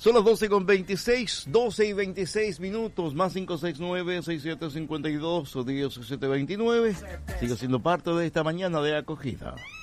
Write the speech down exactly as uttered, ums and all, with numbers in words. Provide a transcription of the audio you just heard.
Son las doce con veintiséis, doce y veintiséis minutos, más cinco seis nueve, seis siete cinco dos o diez siete veintinueve. Sigue siendo parte de esta mañana de acogida.